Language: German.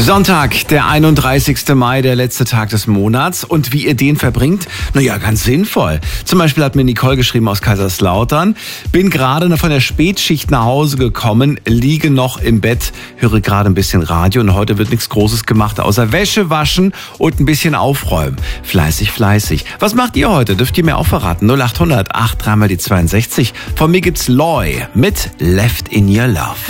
Sonntag, der 31. Mai, der letzte Tag des Monats. Und wie ihr den verbringt? Naja, ganz sinnvoll. Zum Beispiel hat mir Nicole geschrieben aus Kaiserslautern. Bin gerade von der Spätschicht nach Hause gekommen, liege noch im Bett, höre gerade ein bisschen Radio und heute wird nichts Großes gemacht, außer Wäsche waschen und ein bisschen aufräumen. Fleißig, fleißig. Was macht ihr heute? Dürft ihr mir auch verraten? 0800 8 3 mal die 62. Von mir gibt's Loy mit Left in Your Love.